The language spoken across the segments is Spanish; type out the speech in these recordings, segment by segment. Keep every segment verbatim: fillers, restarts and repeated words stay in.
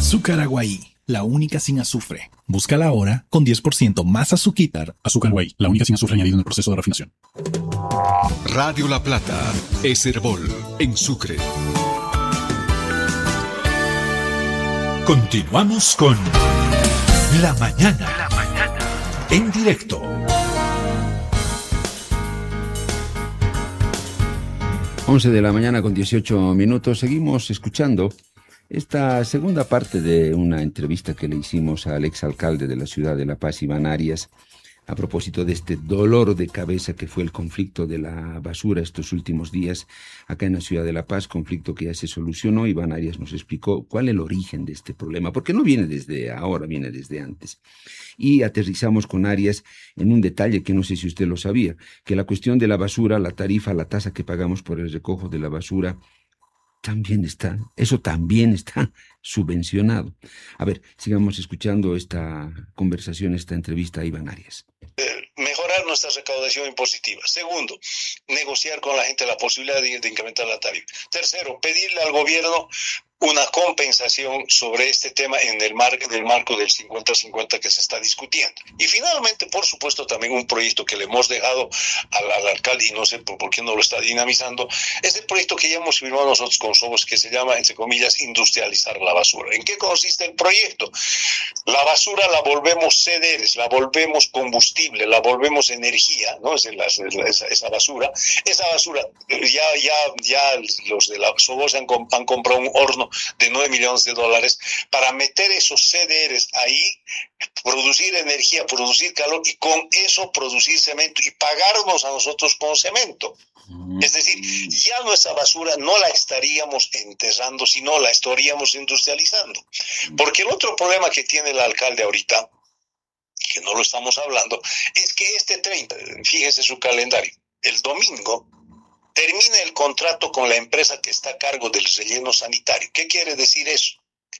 Azúcar Aguaí, la única sin azufre. Búscala ahora con diez por ciento más azúcar. Azúcar Aguaí, la única sin azufre añadido en el proceso de refinación. Radio La Plata, Eserbol, en Sucre. Continuamos con La Mañana. La Mañana. En directo. once de la mañana con dieciocho minutos. Seguimos escuchando esta segunda parte de una entrevista que le hicimos al exalcalde de la ciudad de La Paz, Iván Arias, a propósito de este dolor de cabeza que fue el conflicto de la basura estos últimos días acá en la ciudad de La Paz, conflicto que ya se solucionó. Iván Arias nos explicó cuál es el origen de este problema, porque no viene desde ahora, viene desde antes. Y aterrizamos con Arias en un detalle que no sé si usted lo sabía, que la cuestión de la basura, la tarifa, la tasa que pagamos por el recojo de la basura, también está, eso también está subvencionado. A ver, sigamos escuchando esta conversación, esta entrevista a Iván Arias. Mejorar nuestra recaudación impositiva. Segundo, negociar con la gente la posibilidad de, de incrementar la tarifa. Tercero, pedirle al gobierno una compensación sobre este tema en el, mar, en el marco del cincuenta cincuenta que se está discutiendo. Y finalmente, por supuesto, también un proyecto que le hemos dejado al, al alcalde, y no sé por, por qué no lo está dinamizando, es el proyecto que ya hemos firmado nosotros con Sobos, que se llama, entre comillas, industrializar la basura. ¿En qué consiste el proyecto? La basura la volvemos C D Rs, la volvemos combustible, la volvemos energía, ¿no? Es la, esa, esa basura. Esa basura, ya, ya, ya los de la Sobos han, han comprado un horno de nueve millones de dólares para meter esos C D Rs ahí, producir energía, producir calor y con eso producir cemento y pagarnos a nosotros con cemento. Es decir, ya nuestra basura no la estaríamos enterrando, sino la estaríamos industrializando. Porque el otro problema que tiene el alcalde ahorita, que no lo estamos hablando, es que este treinta, fíjese su calendario, el domingo termina el contrato con la empresa que está a cargo del relleno sanitario. ¿Qué quiere decir eso?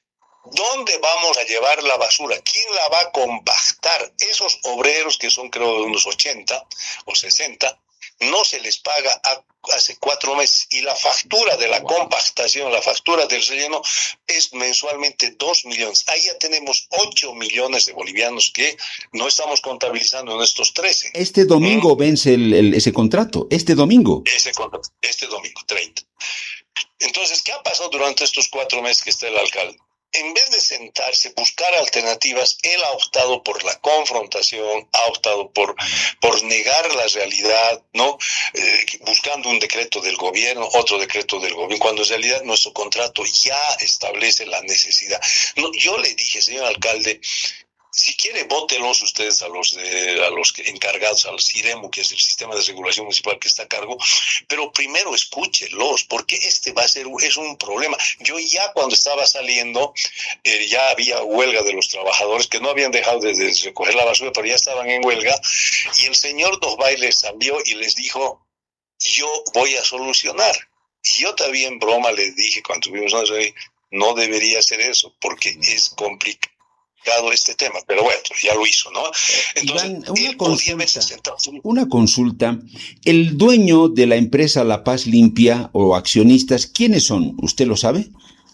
¿Dónde vamos a llevar la basura? ¿Quién la va a compactar? Esos obreros, que son creo de unos ochenta o sesenta, no se les paga a, hace cuatro meses. Y la factura de la compactación, la factura del relleno, es mensualmente dos millones. Ahí ya tenemos ocho millones de bolivianos que no estamos contabilizando en estos trece. Este domingo ¿Mm? vence el, el, ese contrato, este domingo. Ese contrato, este domingo, treinta. Entonces, ¿qué ha pasado durante estos cuatro meses que está el alcalde? En vez de sentarse, buscar alternativas, él ha optado por la confrontación, ha optado por, por negar la realidad, ¿no? Eh, buscando un decreto del gobierno, otro decreto del gobierno, cuando en realidad nuestro contrato ya establece la necesidad. No, yo le dije, señor alcalde, si quiere, vótelos ustedes a los de, a los encargados, al CIREMU, que es el Sistema de Regulación Municipal que está a cargo, pero primero escúchelos, porque este va a ser, es un problema. Yo ya cuando estaba saliendo, eh, ya había huelga de los trabajadores que no habían dejado de, de recoger la basura, pero ya estaban en huelga, y el señor Dosbay les envió y les dijo, yo voy a solucionar. Y yo también en broma les dije, cuando tuvimos una reunión, no debería hacer eso, porque es complicado este tema, pero bueno, ya lo hizo, ¿no? Entonces, Iván, una consulta, una consulta. El dueño de la empresa La Paz Limpia o accionistas, ¿quiénes son? ¿Usted lo sabe?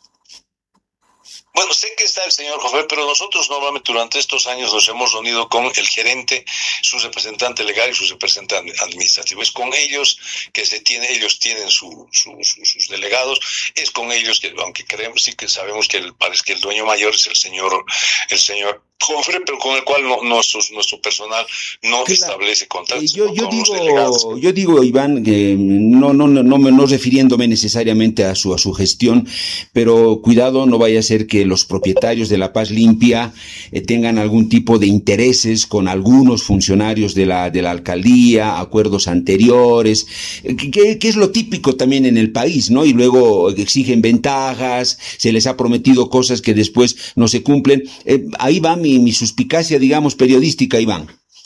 Bueno, sé que está el señor José, pero nosotros normalmente durante estos años nos hemos reunido con el gerente, su representante legal y su representante administrativo. Es con ellos que se tiene, ellos tienen su, su, su, sus delegados, es con ellos que, aunque creemos, sí que sabemos que el, parece que el dueño mayor es el señor, el señor Jofre, pero con el cual no, nuestros, nuestro personal no claro. establece contactos. Yo, yo, digo, yo digo, Iván, que no, no, no, no, no refiriéndome necesariamente a su, a su gestión, pero cuidado, no vaya a ser que los propietarios de La Paz Limpia eh, tengan algún tipo de intereses con algunos funcionarios de la, de la alcaldía, acuerdos anteriores, eh, que, que es lo típico también en el país, ¿no? Y luego exigen ventajas, se les ha prometido cosas que después no se cumplen. Eh, ahí va mi mi suspicacia, digamos, periodística, Iván.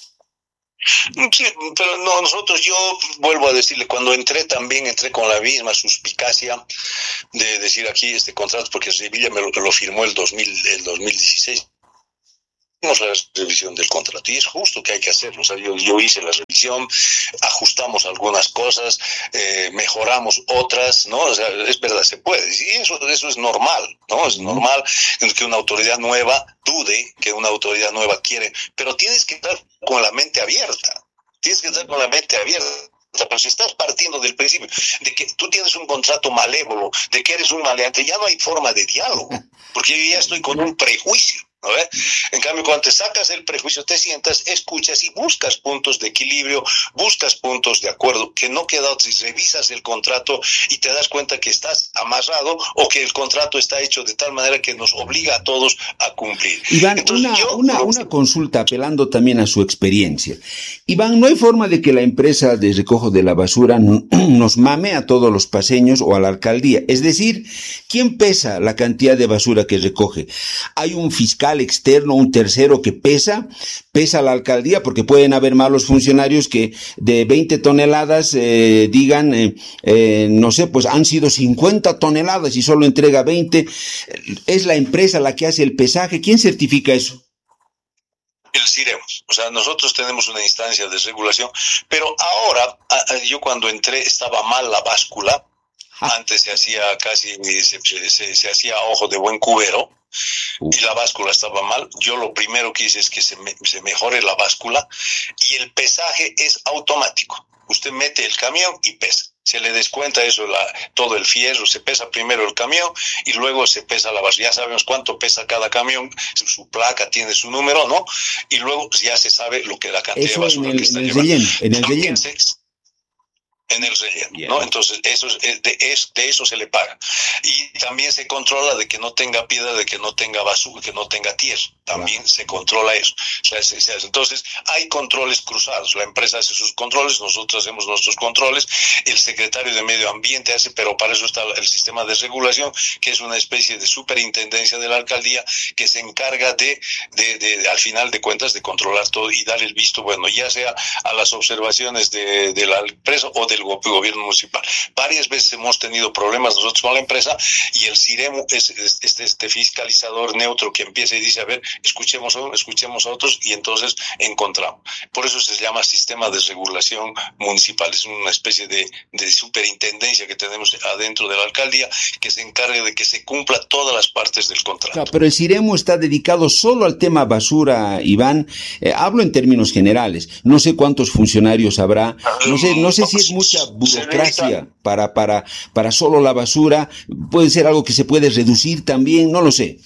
Sí, pero no, nosotros, yo vuelvo a decirle, cuando entré también entré con la misma suspicacia de decir aquí este contrato, porque Sevilla me lo, lo firmó el dos mil, el dos mil dieciséis. la revisión del contrato y es justo que hay que hacerlo. O sea, yo, yo hice la revisión, ajustamos algunas cosas, eh, mejoramos otras, ¿no? O sea, es verdad, se puede. Y eso, eso es normal, ¿no? Es normal que una autoridad nueva dude, que una autoridad nueva quiere, pero tienes que estar con la mente abierta. Tienes que estar con la mente abierta. Pero si estás partiendo del principio de que tú tienes un contrato malévolo, de que eres un maleante, ya no hay forma de diálogo, porque yo ya estoy con un prejuicio. ¿No ve? En cambio, cuando te sacas el prejuicio, te sientas, escuchas y buscas puntos de equilibrio, buscas puntos de acuerdo, que no queda si revisas el contrato y te das cuenta que estás amarrado o que el contrato está hecho de tal manera que nos obliga a todos a cumplir. Iván, Entonces, una, yo, una, una consulta apelando también a su experiencia. Iván, ¿no hay forma de que la empresa de recojo de la basura nos mame a todos los paseños o a la alcaldía? Es decir, ¿quién pesa la cantidad de basura que recoge? ¿Hay un fiscal externo, un tercero que pesa, pesa la alcaldía? Porque pueden haber malos funcionarios que de veinte toneladas eh, digan, eh, eh, no sé, pues han sido cincuenta toneladas y solo entrega veinte. ¿Es la empresa la que hace el pesaje? ¿Quién certifica eso? El CIREM. O sea, nosotros tenemos una instancia de regulación, pero ahora, yo cuando entré estaba mal la báscula. Antes se hacía casi, se, se, se hacía ojo de buen cubero. Y la báscula estaba mal. Yo lo primero que hice es que se, me, se mejore la báscula y el pesaje es automático. Usted mete el camión y pesa. Se le descuenta eso, la, todo el fierro, se pesa primero el camión y luego se pesa la basura. Ya sabemos cuánto pesa cada camión, su placa tiene su número, ¿no? Y luego ya se sabe lo que la cantidad eso de basura el, que está en el llevando. Relleno, en el relleno. En el relleno, yeah. ¿no? Entonces, eso, de, eso, de eso se le paga. Y también se controla de que no tenga piedra, de que no tenga basura, que no tenga tierra. También yeah. se controla eso. O sea, se, se hace. Entonces, hay controles cruzados. La empresa hace sus controles, nosotros hacemos nuestros controles, el secretario de Medio Ambiente hace, pero para eso está el sistema de regulación, que es una especie de superintendencia de la alcaldía que se encarga de, de, de, de al final de cuentas, de controlar todo y dar el visto bueno, ya sea a las observaciones de, de la empresa o de el gobierno municipal. Varias veces hemos tenido problemas nosotros con la empresa y el CIREMU es, es este, este fiscalizador neutro que empieza y dice, a ver, escuchemos a uno, escuchemos a otros y entonces encontramos. Por eso se llama sistema de regulación municipal. Es una especie de, de superintendencia que tenemos adentro de la alcaldía que se encarga de que se cumpla todas las partes del contrato. Claro, pero el CIREMU está dedicado solo al tema basura, Iván. Eh, hablo en términos generales. No sé cuántos funcionarios habrá. No sé, no sé si es mucha burocracia para, para, para solo la basura. Puede ser algo que se puede reducir también, no lo sé.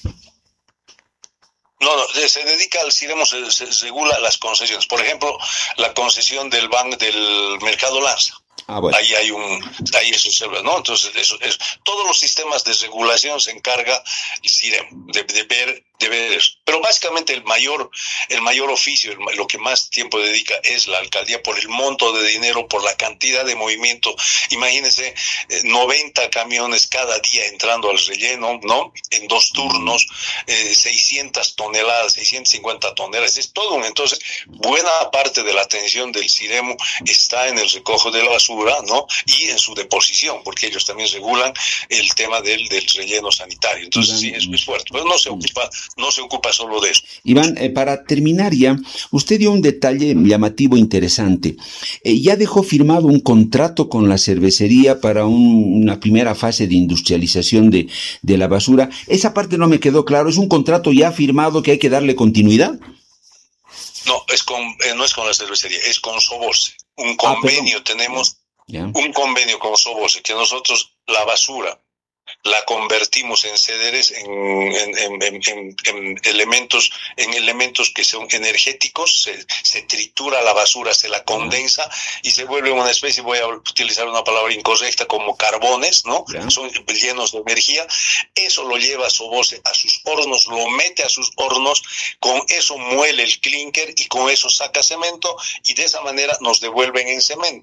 No, no, se dedica al CIREMU, se, se regula las concesiones. Por ejemplo, la concesión del banco del Mercado Lanza. Ah, bueno. Ahí hay un, ahí eso se ve, ¿no? Entonces, eso, eso, todos los sistemas de regulación se encarga el CIREM de, de ver, de ver eso. Pero básicamente el mayor, el mayor oficio, el, lo que más tiempo dedica es la alcaldía por el monto de dinero, por la cantidad de movimiento. Imagínense, eh, noventa camiones cada día entrando al relleno, ¿no? En dos turnos, eh, seiscientas toneladas, seiscientas cincuenta toneladas, es todo un, entonces, buena parte de la atención del CIREMU está en el recojo de la basura, ¿no? Y en su deposición, porque ellos también regulan el tema del, del relleno sanitario. Entonces, Iván, sí, eso es fuerte. Pero no se ocupa, no se ocupa solo de eso. Iván, eh, para terminar ya, usted dio un detalle llamativo interesante. Eh, ya dejó firmado un contrato con la cervecería para un, una primera fase de industrialización de, de la basura. Esa parte no me quedó claro. ¿Es un contrato ya firmado que hay que darle continuidad? No, es con, eh, no es con la cervecería, es con Soborce. Un convenio, ah, tenemos yeah. un convenio con Soborce, que nosotros la basura la convertimos en cederes, en, en, en, en, en, en elementos, en elementos que son energéticos, se, se tritura la basura, se la condensa y se vuelve una especie, voy a utilizar una palabra incorrecta, como carbones, ¿no? Yeah. Son llenos de energía. Eso lo lleva a Soborce a sus hornos, lo mete a sus hornos, con eso muele el clinker y con eso saca cemento y de esa manera nos devuelven en cemento.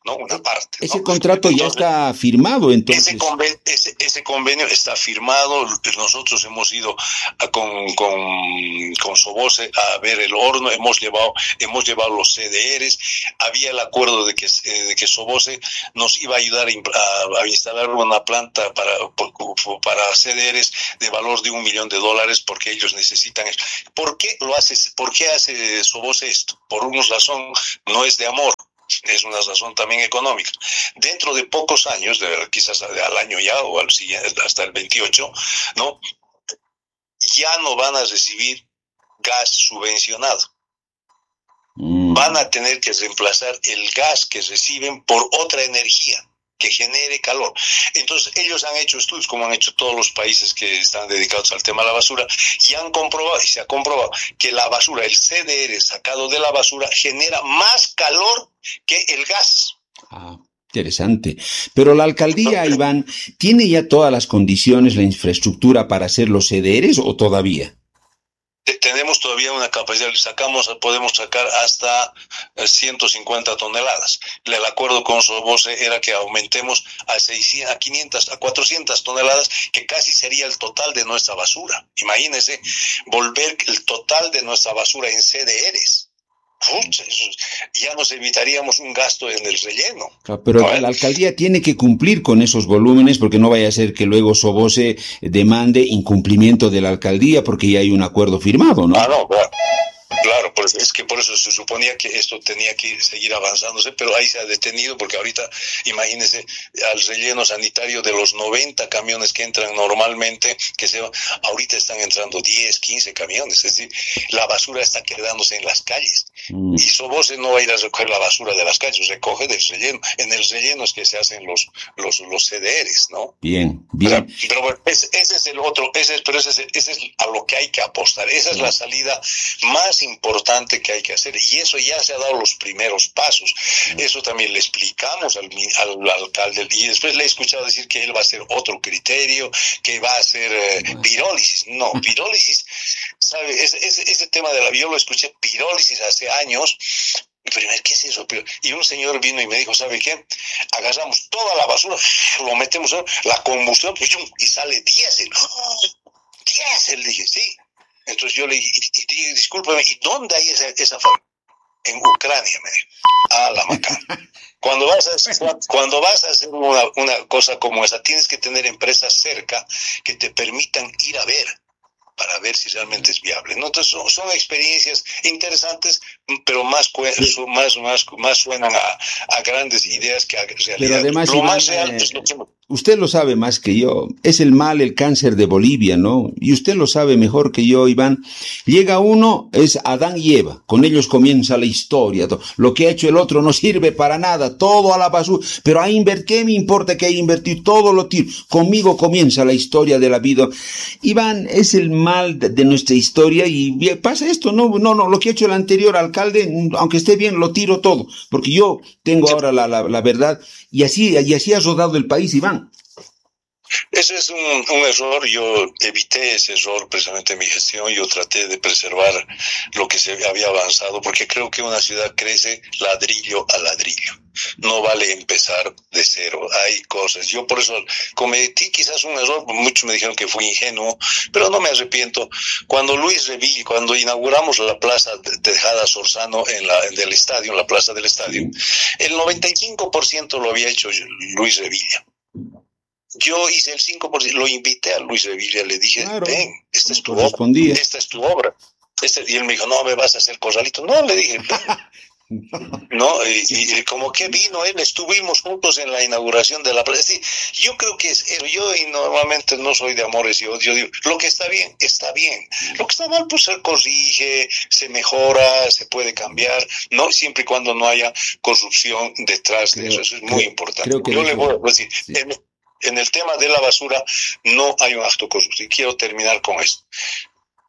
¿no? Una parte. Ese ¿no? contrato entonces, ya está firmado, entonces. Ese convenio, ese, ese convenio está firmado. Nosotros hemos ido a, con, con, con Soboce a ver el horno, hemos llevado, hemos llevado los C D Rs. Había el acuerdo de que, de que Soboce nos iba a ayudar a, a instalar una planta para, para C D Rs de valor de un millón de dólares porque ellos necesitan eso. ¿Por qué lo hace, por qué hace Soboce esto? Por una razón, no es de amor. Es una razón también económica. Dentro de pocos años, de, quizás al año ya o al siguiente, hasta el veintiocho, ¿no? Ya no van a recibir gas subvencionado. Mm. Van a tener que reemplazar el gas que reciben por otra energía que genere calor. Entonces, ellos han hecho estudios, como han hecho todos los países que están dedicados al tema de la basura, y han comprobado, y se ha comprobado, que la basura, el C D R sacado de la basura, genera más calor que el gas. Ah, interesante. Pero la alcaldía, Iván, ¿tiene ya todas las condiciones, la infraestructura para hacer los C D Rs o todavía? Tenemos todavía una capacidad, sacamos, podemos sacar hasta ciento cincuenta toneladas. El acuerdo con Soboce era que aumentemos a seiscientas, a quinientas, a cuatrocientas toneladas, que casi sería el total de nuestra basura. Imagínense, volver el total de nuestra basura en C D Rs. Pucha, eso, ya nos evitaríamos un gasto en el relleno. Pero ¿no? La alcaldía tiene que cumplir con esos volúmenes, porque no vaya a ser que luego Soboce demande incumplimiento de la alcaldía porque ya hay un acuerdo firmado, ¿no? Ah, no, claro. Claro, pues es que por eso se suponía que esto tenía que seguir avanzándose, pero ahí se ha detenido porque ahorita, imagínense, al relleno sanitario de los noventa camiones que entran normalmente, que se ahorita están entrando diez, quince camiones, es decir, la basura está quedándose en las calles. Mm. Y Soboce no va a ir a recoger la basura de las calles, recoge del relleno. En el relleno es que se hacen los los, los C D Rs, ¿no? Bien, bien. O sea, pero bueno, ese, ese es el otro, ese es, pero ese es, ese es a lo que hay que apostar. Esa es la salida más importante que hay que hacer, y eso ya se ha dado los primeros pasos. Eso también le explicamos al, al, al alcalde, y después le he escuchado decir que él va a hacer otro criterio, que va a hacer eh, pirólisis. No, pirólisis, ¿sabe? Ese, ese, ese tema de la yo lo escuché, pirólisis hace años. Primero, ¿qué es eso? Y un señor vino y me dijo, ¿sabe qué? Agarramos toda la basura, lo metemos en la combustión y sale diésel. Diésel, le dije, sí. Entonces yo le dije, discúlpeme, ¿y dónde hay esa, esa fábrica? En Ucrania, me dijo. Ah, la macana. Cuando vas a hacer, cuando vas a hacer una, una cosa como esa, tienes que tener empresas cerca que te permitan ir a ver, para ver si realmente es viable, ¿no? Entonces son, son experiencias interesantes, pero más más más más suenan a, a grandes ideas que a realidad. Pero además, lo Iván, más real eh, es lo que... usted lo sabe más que yo, es el mal, el cáncer de Bolivia, ¿no? Y usted lo sabe mejor que yo, Iván. Llega uno, es Adán y Eva, con ellos comienza la historia. Lo que ha hecho el otro no sirve para nada, todo a la basura. Pero a invertir, ¿qué me importa que haya invertido? Todo lo tiro. Conmigo comienza la historia de la vida. Iván, es el mal de, de nuestra historia y pasa esto, no, no, no, lo que ha hecho el anterior alcalde, aunque esté bien, lo tiro todo, porque yo tengo ahora la, la, la verdad, y así, y así ha rodado el país, Iván. Ese es un, un error. Yo evité ese error precisamente en mi gestión. Yo traté de preservar lo que se había avanzado, porque creo que una ciudad crece ladrillo a ladrillo. No vale empezar de cero. Hay cosas. Yo por eso cometí quizás un error. Muchos me dijeron que fui ingenuo, pero no me arrepiento. Cuando Luis Revilla, cuando inauguramos la plaza Tejada Sorzano en la del estadio, en la plaza del estadio, el noventa y cinco por ciento lo había hecho Luis Revilla. Yo hice el cinco por ciento, lo invité a Luis Revilla, le dije, claro, ven, esta es tu obra, esta es tu obra. Este, y él me dijo, no, me vas a hacer corralito. No, le dije, no, y, y como que vino él, estuvimos juntos en la inauguración de la plaza. Sí, yo creo que es eso. Yo y normalmente no soy de amores y odio. Digo, lo que está bien, está bien. Lo que está mal, pues se corrige, se mejora, se puede cambiar, no siempre y cuando no haya corrupción detrás creo, de eso. Eso es muy creo, importante. Creo que yo le voy a decir, sí. en, en el tema de la basura no hay un acto corrupto. Y quiero terminar con esto.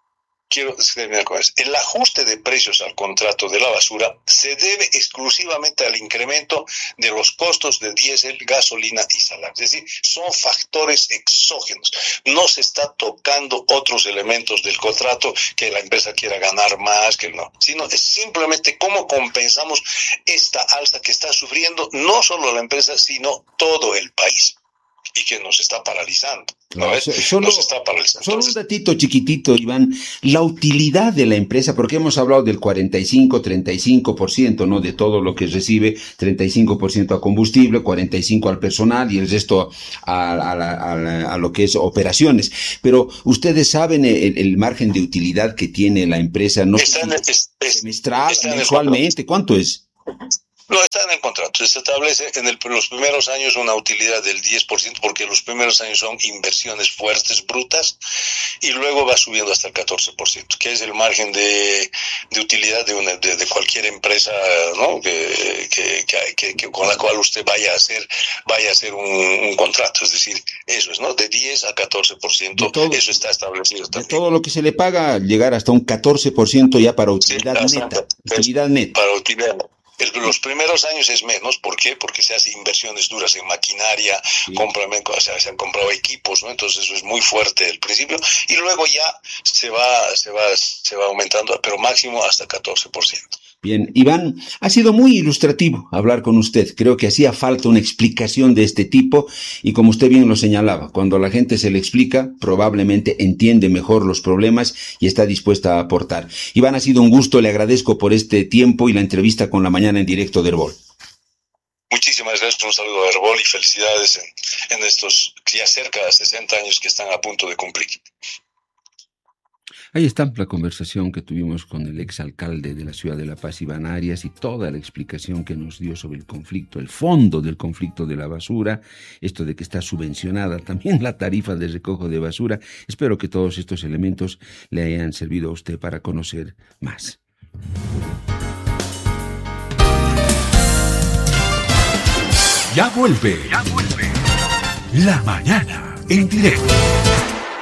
quiero terminar con eso. El ajuste de precios al contrato de la basura se debe exclusivamente al incremento de los costos de diésel, gasolina y salario. Es decir, son factores exógenos. No se está tocando otros elementos del contrato que la empresa quiera ganar más, que no, sino es simplemente cómo compensamos esta alza que está sufriendo no solo la empresa, sino todo el país. Y que nos está paralizando. ¿No ves? Solo, nos está paralizando. Solo un datito chiquitito, Iván. La utilidad de la empresa, porque hemos hablado del cuarenta y cinco, treinta y cinco por ciento, ¿no? De todo lo que recibe, treinta y cinco por ciento a combustible, cuarenta y cinco por ciento al personal y el resto a, a, la, a, la, a lo que es operaciones. Pero ustedes saben el, el margen de utilidad que tiene la empresa, ¿no? Está en el, es, semestral, está mensualmente, ¿cuánto es? No, está en el contrato. Se establece en el, los primeros años una utilidad del diez por ciento porque los primeros años son inversiones fuertes, brutas, y luego va subiendo hasta el catorce por ciento, que es el margen de, de utilidad de, una, de, de cualquier empresa, ¿no? que, que, que, que, que con la cual usted vaya a hacer, vaya a hacer un, un contrato. Es decir, eso es, ¿no? De diez a catorce por ciento, todo, eso está establecido también. De todo lo que se le paga, llegar hasta un catorce por ciento ya para utilidad sí, neta. Utilidad neta. Para utilidad neta. Los primeros años es menos, ¿por qué? Porque se hace inversiones duras en maquinaria, sí. compran, o sea, se han comprado equipos, ¿no? Entonces eso es muy fuerte al principio y luego ya se va, se va, se va aumentando, pero máximo hasta catorce por ciento. Bien, Iván, ha sido muy ilustrativo hablar con usted. Creo que hacía falta una explicación de este tipo y como usted bien lo señalaba, cuando a la gente se le explica, probablemente entiende mejor los problemas y está dispuesta a aportar. Iván, ha sido un gusto, le agradezco por este tiempo y la entrevista con La Mañana en Directo de Herbol. Muchísimas gracias, un saludo a Herbol y felicidades en, en estos ya cerca de sesenta años que están a punto de cumplir. Ahí está la conversación que tuvimos con el exalcalde de la ciudad de La Paz, Iván Arias, y toda la explicación que nos dio sobre el conflicto, el fondo del conflicto de la basura, esto de que está subvencionada también la tarifa de recojo de basura. Espero que todos estos elementos le hayan servido a usted para conocer más. Ya vuelve, ya vuelve. La Mañana en Directo.